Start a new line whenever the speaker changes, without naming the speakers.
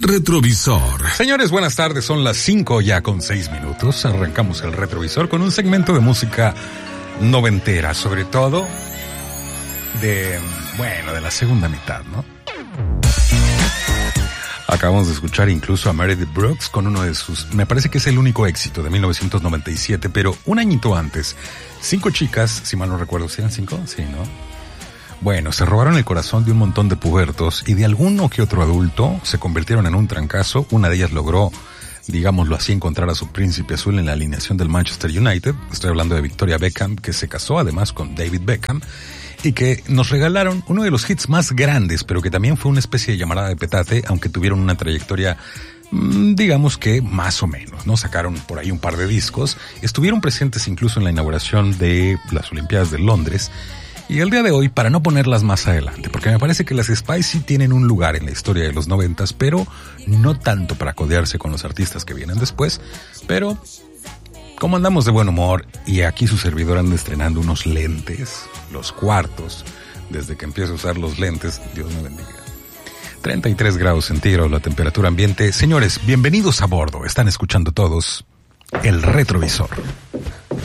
Retrovisor.
Señores, buenas tardes, son las 5 ya con 6 minutos. Arrancamos el Retrovisor con un segmento de música noventera, sobre todo de la segunda mitad, ¿no? Acabamos de escuchar incluso a Meredith Brooks con uno de sus, me parece que es el único éxito de 1997, pero un añito antes, 5 chicas, si mal no recuerdo, ¿sí eran 5? Sí, ¿no? Bueno, se robaron el corazón de un montón de pubertos y de alguno que otro adulto se convirtieron en un trancazo. Una de ellas logró, digámoslo así, encontrar a su príncipe azul en la alineación del Manchester United. Estoy hablando de Victoria Beckham, que se casó además con David Beckham y que nos regalaron uno de los hits más grandes, pero que también fue una especie de llamarada de petate, aunque tuvieron una trayectoria, digamos que más o menos, ¿no? Sacaron por ahí un par de discos, estuvieron presentes incluso en la inauguración de las Olimpiadas de Londres. Y el día de hoy, para no ponerlas más adelante, porque me parece que las Spice sí tienen un lugar en la historia de los 90s, pero no tanto para codearse con los artistas que vienen después, pero como andamos de buen humor y aquí su servidor anda estrenando unos lentes, los cuartos, desde que empiezo a usar los lentes, Dios me bendiga. 33 grados centígrados la temperatura ambiente. Señores, bienvenidos a bordo. Están escuchando todos el Retrovisor.